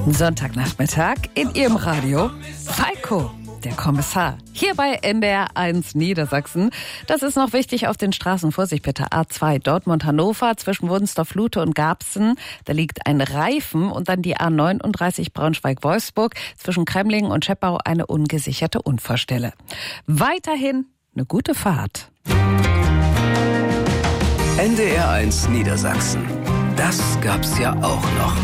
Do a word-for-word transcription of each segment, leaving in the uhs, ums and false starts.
Sonntagnachmittag in Ihrem Radio. Falco, der Kommissar. Hier bei N D R eins Niedersachsen. Das ist noch wichtig auf den Straßen. Vorsicht bitte. A zwei Dortmund-Hannover zwischen Wunstorf-Lute und Garbsen. Da liegt ein Reifen und dann die A neununddreißig Braunschweig-Wolfsburg zwischen Kremlingen und Scheppau eine ungesicherte Unfallstelle. Weiterhin eine gute Fahrt. N D R eins Niedersachsen. Das gab's ja auch noch.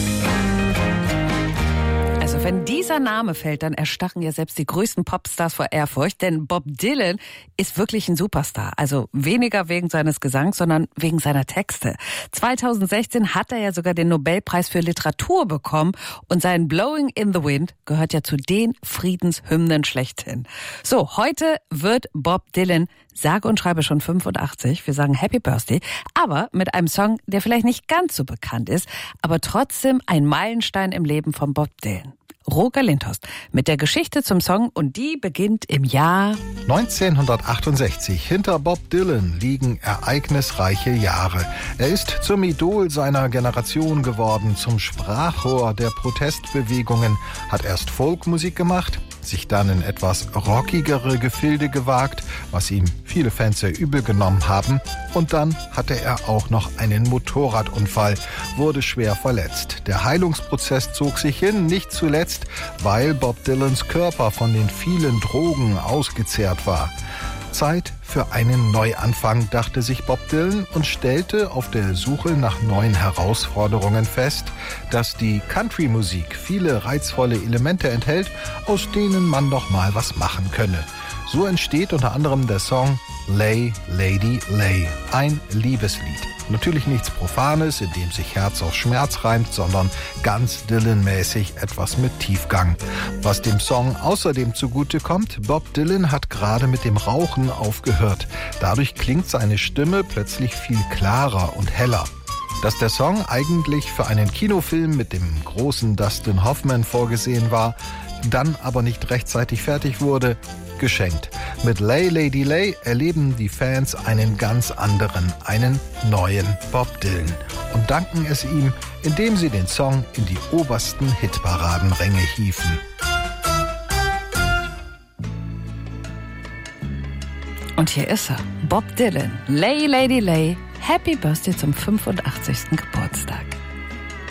Also wenn dieser Name fällt, dann erstarren ja selbst die größten Popstars vor Ehrfurcht, denn Bob Dylan ist wirklich ein Superstar. Also weniger wegen seines Gesangs, sondern wegen seiner Texte. zweitausendsechzehn hat er ja sogar den Nobelpreis für Literatur bekommen und sein Blowing in the Wind gehört ja zu den Friedenshymnen schlechthin. So, heute wird Bob Dylan sage und schreibe schon fünfundachtzig. Wir sagen Happy Birthday, aber mit einem Song, der vielleicht nicht ganz so bekannt ist, aber trotzdem ein Meilenstein im Leben von Bob Dylan. Roger Lindhorst mit der Geschichte zum Song und die beginnt im Jahr neunzehnhundertachtundsechzig. Hinter Bob Dylan liegen ereignisreiche Jahre. Er ist zum Idol seiner Generation geworden, zum Sprachrohr der Protestbewegungen, hat erst Folkmusik gemacht, sich dann in etwas rockigere Gefilde gewagt, was ihm viele Fans sehr übel genommen haben. Und dann hatte er auch noch einen Motorradunfall, wurde schwer verletzt. Der Heilungsprozess zog sich hin, nicht zuletzt, weil Bob Dylans Körper von den vielen Drogen ausgezehrt war. Zeit für einen Neuanfang, dachte sich Bob Dylan und stellte auf der Suche nach neuen Herausforderungen fest, dass die Country-Musik viele reizvolle Elemente enthält, aus denen man doch mal was machen könne. So entsteht unter anderem der Song Lay, Lady, Lay, ein Liebeslied. Natürlich nichts Profanes, in dem sich Herz auf Schmerz reimt, sondern ganz Dylan-mäßig etwas mit Tiefgang. Was dem Song außerdem zugute kommt, Bob Dylan hat gerade mit dem Rauchen aufgehört. Dadurch klingt seine Stimme plötzlich viel klarer und heller. Dass der Song eigentlich für einen Kinofilm mit dem großen Dustin Hoffman vorgesehen war, dann aber nicht rechtzeitig fertig wurde, geschenkt. Mit Lay, Lady, Lay erleben die Fans einen ganz anderen, einen neuen Bob Dylan und danken es ihm, indem sie den Song in die obersten Hitparadenränge hieven. Und hier ist er, Bob Dylan. Lay, Lady, Lay. Happy Birthday zum fünfundachtzigsten Geburtstag.